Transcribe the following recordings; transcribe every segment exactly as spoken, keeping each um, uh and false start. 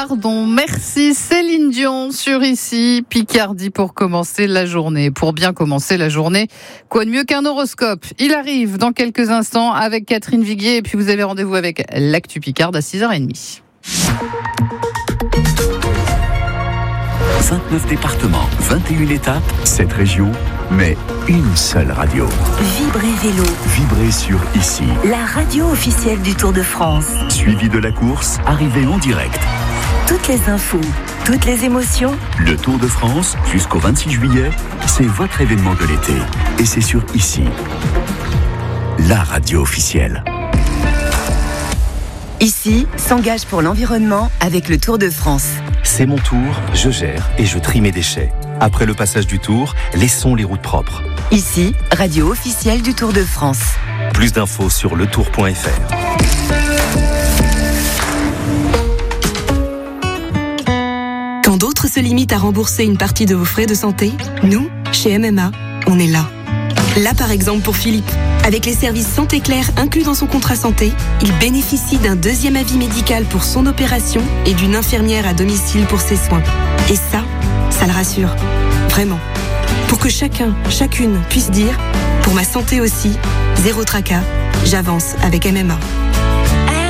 Pardon, merci Céline Dion sur Ici Picardie pour commencer la journée. Pour bien commencer la journée, quoi de mieux qu'un horoscope? Il arrive dans quelques instants avec Catherine Viguier et puis vous avez rendez-vous avec l'Actu Picarde à six heures trente. vingt-neuf départements, vingt et une étapes, sept régions, mais une seule radio. Vibrez Vélo. Vibrez sur Ici. La radio officielle du Tour de France. Suivi de la course, arrivée en direct. Toutes les infos, toutes les émotions. Le Tour de France, jusqu'au vingt-six juillet, c'est votre événement de l'été. Et c'est sur Ici. La radio officielle. Ici s'engage pour l'environnement avec le Tour de France. C'est mon tour, je gère et je trie mes déchets. Après le passage du Tour, laissons les routes propres. Ici, radio officielle du Tour de France. Plus d'infos sur le tour point f r. Quand d'autres se limitent à rembourser une partie de vos frais de santé, nous, chez M M A, on est là. Là par exemple pour Philippe. Avec les services Santé Claire inclus dans son contrat santé, il bénéficie d'un deuxième avis médical pour son opération et d'une infirmière à domicile pour ses soins. Et ça, ça le rassure. Vraiment. Pour que chacun, chacune puisse dire « Pour ma santé aussi, zéro tracas, j'avance avec M M A ».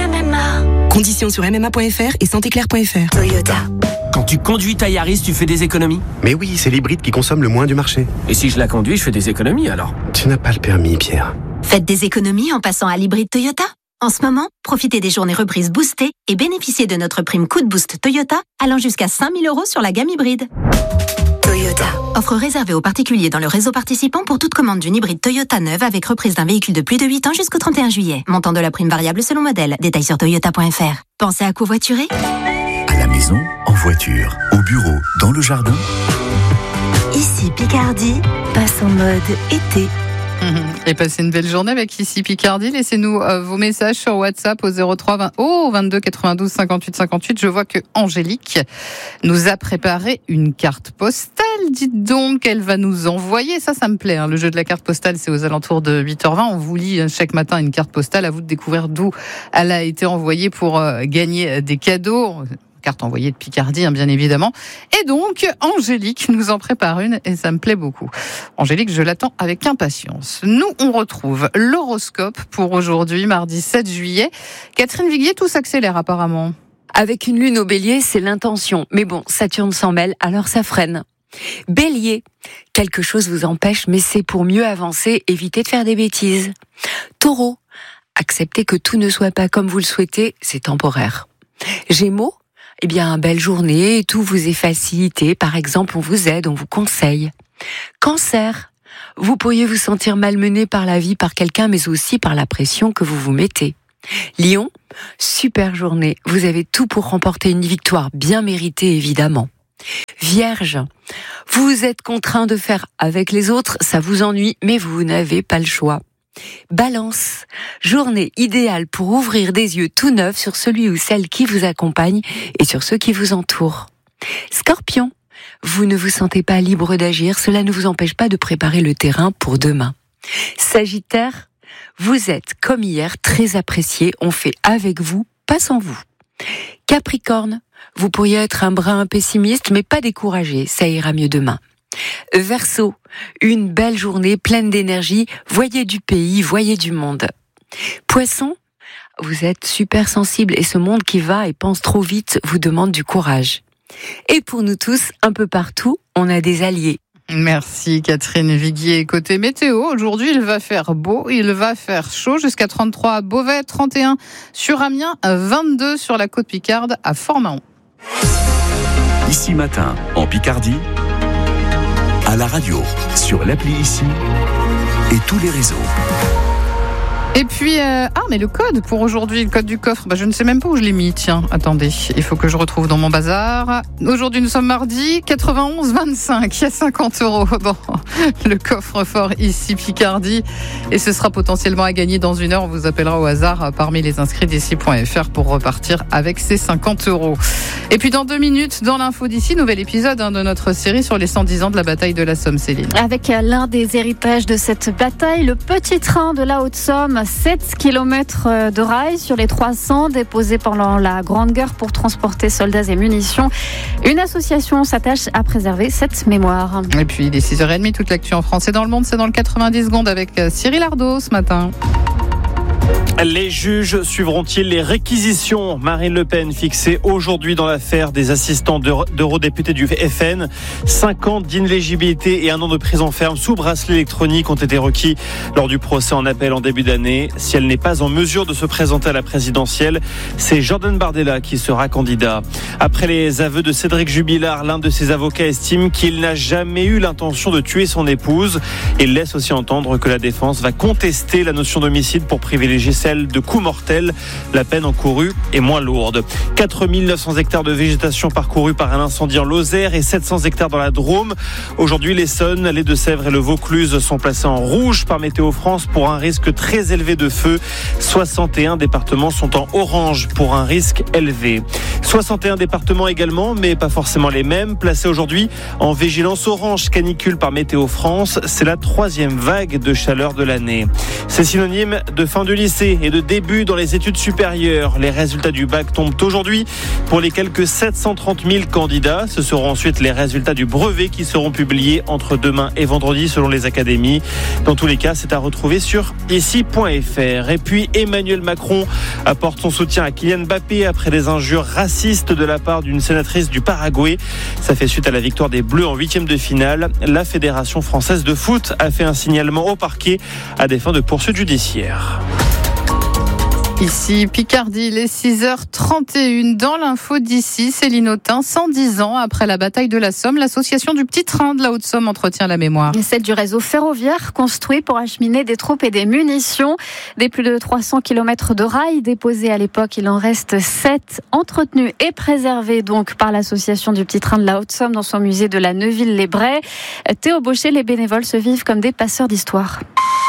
M M A. Conditions sur m m a point f r et santé claire point f r. Toyota. Quand tu conduis ta Yaris, tu fais des économies? Mais oui, c'est l'hybride qui consomme le moins du marché. Et si je la conduis, je fais des économies alors? Tu n'as pas le permis, Pierre. Faites des économies en passant à l'hybride Toyota. En ce moment, profitez des journées reprises boostées et bénéficiez de notre prime coup de boost Toyota allant jusqu'à cinq mille euros sur la gamme hybride. Toyota. Offre réservée aux particuliers dans le réseau participant pour toute commande d'une hybride Toyota neuve avec reprise d'un véhicule de plus de huit ans jusqu'au trente et un juillet. Montant de la prime variable selon modèle. Détails sur toyota point f r. Pensez à covoiturer? À la maison, en voiture, au bureau, dans le jardin. Ici Picardie passe en mode été. Et passez une belle journée avec Ici Picardie. Laissez-nous euh, vos messages sur WhatsApp au zéro trois vingt oh vingt-deux quatre-vingt-douze cinquante-huit cinquante-huit. Je vois que Angélique nous a préparé une carte postale. Dites donc, elle va nous envoyer. Ça, ça me plaît. Hein. Le jeu de la carte postale, c'est aux alentours de huit heures vingt. On vous lit chaque matin une carte postale. À vous de découvrir d'où elle a été envoyée pour euh, gagner des cadeaux. Carte envoyée de Picardie, hein, bien évidemment. Et donc, Angélique nous en prépare une et ça me plaît beaucoup. Angélique, je l'attends avec impatience. Nous, on retrouve l'horoscope pour aujourd'hui, mardi sept juillet. Catherine Viguier, tout s'accélère apparemment. Avec une lune au bélier, c'est l'intention. Mais bon, Saturne s'en mêle, alors ça freine. Bélier, quelque chose vous empêche, mais c'est pour mieux avancer, évitez de faire des bêtises. Taureau, acceptez que tout ne soit pas comme vous le souhaitez, c'est temporaire. Gémeaux, eh bien, belle journée, tout vous est facilité. Par exemple, on vous aide, on vous conseille. Cancer, vous pourriez vous sentir malmené par la vie, par quelqu'un, mais aussi par la pression que vous vous mettez. Lion, super journée. Vous avez tout pour remporter une victoire bien méritée, évidemment. Vierge, vous êtes contraint de faire avec les autres, ça vous ennuie, mais vous n'avez pas le choix. Balance, journée idéale pour ouvrir des yeux tout neufs sur celui ou celle qui vous accompagne et sur ceux qui vous entourent. Scorpion, vous ne vous sentez pas libre d'agir, cela ne vous empêche pas de préparer le terrain pour demain. Sagittaire, vous êtes comme hier très apprécié, on fait avec vous, pas sans vous. Capricorne, vous pourriez être un brin pessimiste mais pas découragé, ça ira mieux demain. Verseau, une belle journée pleine d'énergie, voyez du pays, voyez du monde. Poisson, vous êtes super sensible et ce monde qui va et pense trop vite vous demande du courage. Et pour nous tous, un peu partout, on a des alliés. Merci Catherine Viguier. Côté météo, aujourd'hui il va faire beau, il va faire chaud jusqu'à trente-trois à Beauvais, trente et un sur Amiens, vingt-deux sur la côte Picarde à Fort-Mahon. Ici matin, en Picardie, à la radio, sur l'appli Ici et tous les réseaux. Et puis, euh, ah, mais le code pour aujourd'hui, le code du coffre, bah, je ne sais même pas où je l'ai mis. Tiens, attendez, il faut que je retrouve dans mon bazar. Aujourd'hui, nous sommes mardi, quatre-vingt-onze vingt-cinq. Il y a cinquante euros dans le coffre-fort Ici Picardie. Et ce sera potentiellement à gagner dans une heure. On vous appellera au hasard parmi les inscrits d'ici point f r pour repartir avec ces cinquante euros. Et puis, dans deux minutes, dans l'info d'ici, nouvel épisode hein, de notre série sur les cent dix ans de la bataille de la Somme, Céline. Avec l'un des héritages de cette bataille, le petit train de la Haute-Somme. sept kilomètres de rails sur les trois cents déposés pendant la Grande Guerre pour transporter soldats et munitions. Une association s'attache à préserver cette mémoire. Et puis il est six heures trente, toute l'actu en France et dans le monde, c'est dans le quatre-vingt-dix secondes avec Cyril Ardo ce matin. Les juges suivront-ils les réquisitions ? Marine Le Pen fixée aujourd'hui dans l'affaire des assistants d'eurodéputés du F N. Cinq ans d'inéligibilité et un an de prison ferme sous bracelet électronique ont été requis lors du procès en appel en début d'année. Si elle n'est pas en mesure de se présenter à la présidentielle, c'est Jordan Bardella qui sera candidat. Après les aveux de Cédric Jubilard, l'un de ses avocats estime qu'il n'a jamais eu l'intention de tuer son épouse. Il laisse aussi entendre que la défense va contester la notion d'homicide pour privilégier celle de coups mortels. La peine encourue est moins lourde. quatre mille neuf cents hectares de végétation parcourus par un incendie en Lozère et sept cents hectares dans la Drôme. Aujourd'hui, l'Essonne, les Deux-Sèvres et le Vaucluse sont placés en rouge par Météo France pour un risque très élevé de feu. soixante et un départements sont en orange pour un risque élevé. soixante et un départements également, mais pas forcément les mêmes, placés aujourd'hui en vigilance orange canicule par Météo France. C'est la troisième vague de chaleur de l'année. C'est synonyme de fin du lycée et de début dans les études supérieures. Les résultats du bac tombent aujourd'hui pour les quelques sept cent trente mille candidats. Ce seront ensuite les résultats du brevet qui seront publiés entre demain et vendredi selon les académies. Dans tous les cas, c'est à retrouver sur ici point f r. Et puis Emmanuel Macron apporte son soutien à Kylian Mbappé après des injures racistes de la part d'une sénatrice du Paraguay. Ça fait suite à la victoire des Bleus en huitième de finale. La Fédération française de foot a fait un signalement au parquet à des fins de poursuite judiciaire. Ici Picardie, les six heures trente et une dans l'info d'ici, Céline Autain, cent dix ans après la bataille de la Somme, l'association du petit train de la Haute-Somme entretient la mémoire. Celle du réseau ferroviaire construit pour acheminer des troupes et des munitions. Des plus de trois cents kilomètres de rails déposés à l'époque, il en reste sept entretenus et préservés donc par l'association du petit train de la Haute-Somme dans son musée de la Neuville-les-Brais. Théo Baucher, les bénévoles se vivent comme des passeurs d'histoire.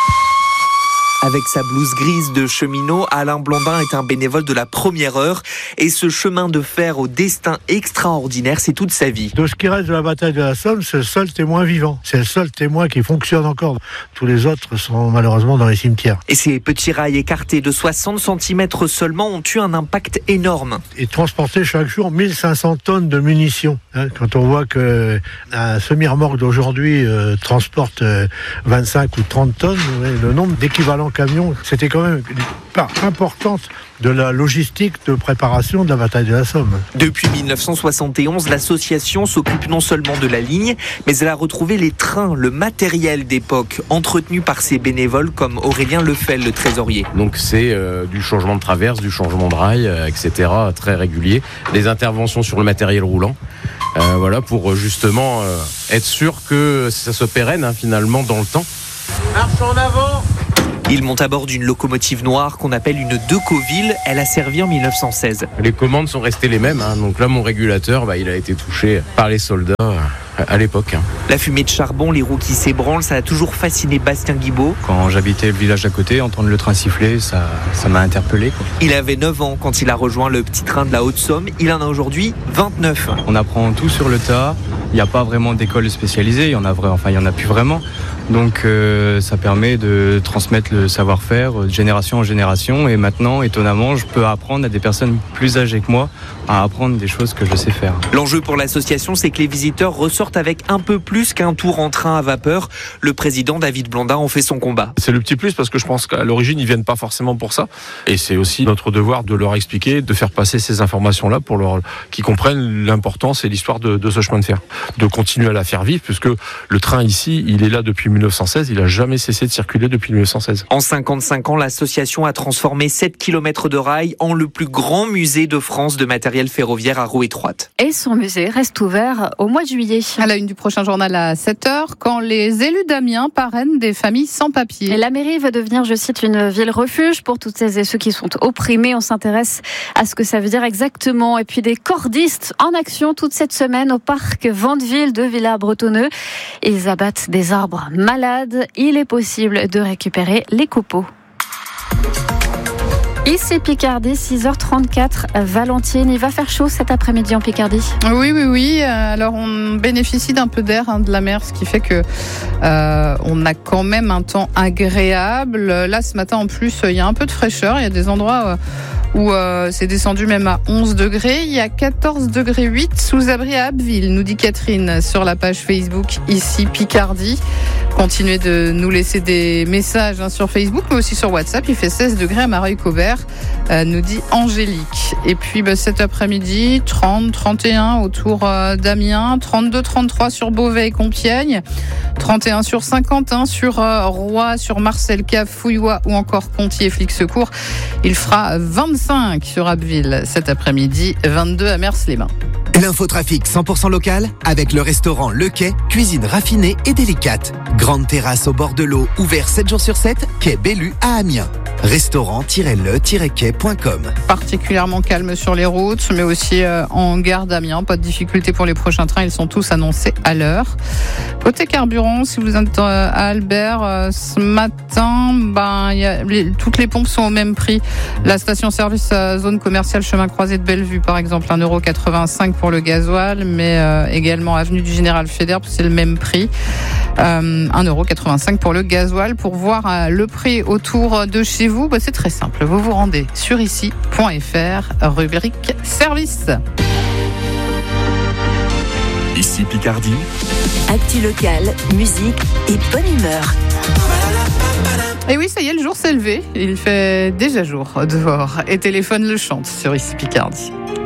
Avec sa blouse grise de cheminot, Alain Blondin est un bénévole de la première heure. Et ce chemin de fer au destin extraordinaire, c'est toute sa vie. De ce qui reste de la bataille de la Somme, c'est le seul témoin vivant. C'est le seul témoin qui fonctionne encore. Tous les autres sont malheureusement dans les cimetières. Et ces petits rails écartés de soixante centimètres seulement ont eu un impact énorme. Ils transportaient chaque jour mille cinq cents tonnes de munitions. Quand on voit qu'un semi-remorque d'aujourd'hui euh, transporte euh, vingt-cinq ou trente tonnes, le nombre d'équivalents camions, c'était quand même une part importante de la logistique de préparation de la bataille de la Somme. Depuis dix-neuf cent soixante et onze, l'association s'occupe non seulement de la ligne, mais elle a retrouvé les trains, le matériel d'époque, entretenu par ses bénévoles comme Aurélien Lefel, le trésorier. Donc c'est euh, du changement de traverse, du changement de rail, euh, et cetera, très régulier. Des interventions sur le matériel roulant. Euh, voilà, pour justement euh, être sûr que ça se pérenne hein, finalement dans le temps. Marche en avant. Il monte à bord d'une locomotive noire qu'on appelle une Decoville. Elle a servi en dix-neuf cent seize. Les commandes sont restées les mêmes. Hein. Donc là, mon régulateur, bah, il a été touché par les soldats à l'époque. Hein. La fumée de charbon, les roues qui s'ébranlent, ça a toujours fasciné Bastien Guibaud. Quand j'habitais le village d'à côté, entendre le train siffler, ça, ça m'a interpellé. Quoi. Il avait neuf ans quand il a rejoint le petit train de la Haute-Somme. Il en a aujourd'hui vingt-neuf. On apprend tout sur le tas. Il n'y a pas vraiment d'école spécialisée. Il y en a, enfin, il y en a plus vraiment. Donc euh, ça permet de transmettre le savoir-faire de génération en génération. Et maintenant, étonnamment, je peux apprendre à des personnes plus âgées que moi à apprendre des choses que je sais faire. L'enjeu pour l'association, c'est que les visiteurs ressortent avec un peu plus qu'un tour en train à vapeur. Le président David Blondin en fait son combat. C'est le petit plus parce que je pense qu'à l'origine, ils viennent pas forcément pour ça. Et c'est aussi notre devoir de leur expliquer, de faire passer ces informations-là pour leur, qu'ils comprennent l'importance et l'histoire de, de ce chemin de fer. De continuer à la faire vivre puisque le train ici, il est là depuis dix-neuf cent seize, il n'a jamais cessé de circuler depuis dix-neuf cent seize. En cinquante-cinq ans, l'association a transformé sept kilomètres de rail en le plus grand musée de France de matériel ferroviaire à roues étroites. Et son musée reste ouvert au mois de juillet. À la une du prochain journal à sept heures, quand les élus d'Amiens parrainent des familles sans papier. Et la mairie veut devenir, je cite, une ville refuge pour toutes celles et ceux qui sont opprimés. On s'intéresse à ce que ça veut dire exactement. Et puis des cordistes en action toute cette semaine au parc Vandeville de Villars-Bretonneux. Ils abattent des arbres malades. Il est possible de récupérer les copeaux. Ici Picardie, six heures trente-quatre. Valentine, il va faire chaud cet après-midi en Picardie? Oui, oui, oui. Alors on bénéficie d'un peu d'air, hein, de la mer, ce qui fait que euh, on a quand même un temps agréable. Là, ce matin, en plus, il y a un peu de fraîcheur. Il y a des endroits euh, où euh, c'est descendu même à onze degrés. Il y a quatorze degrés huit sous abri à Abbeville, nous dit Catherine sur la page Facebook Ici Picardie. Continuez de nous laisser des messages hein, sur Facebook, mais aussi sur WhatsApp. Il fait seize degrés à Mareuil-Cobert, euh, nous dit Angélique. Et puis bah, cet après-midi, trente, trente et un autour euh, d'Amiens, trente-deux, trente-trois sur Beauvais et Compiègne, trente et un sur Saint-Quentin, sur euh, Roye, sur Marcel-Cave, Fouillois ou encore Conty et Flix-Secours. Il fera vingt-cinq sur Abbeville cet après-midi, vingt-deux à Mers-les-Bains. L'infotrafic cent pour cent local avec le restaurant Le Quai, cuisine raffinée et délicate. Grande terrasse au bord de l'eau, ouvert sept jours sur sept, quai Bellu à Amiens. restaurant tiret le tiret quai point com. Particulièrement calme sur les routes, mais aussi euh, en gare d'Amiens. Pas de difficulté pour les prochains trains, ils sont tous annoncés à l'heure. Côté carburant, si vous êtes euh, à Albert, euh, ce matin, ben, y a, les, toutes les pompes sont au même prix. La station-service euh, zone commerciale chemin croisé de Bellevue, par exemple, un euro quatre-vingt-cinq pour le gasoil, mais euh, également avenue du Général Fédère, c'est le même prix. Euh, un euro quatre-vingt-cinq pour le gasoil. Pour voir euh, le prix autour de chez vous, bah, c'est très simple. Vous vous rendez sur ici point f r, rubrique service. Ici Picardie. Actu locale, musique et bonne humeur. Et oui, ça y est, le jour s'est levé. Il fait déjà jour dehors. Et Téléphone le chante sur Ici Picardie.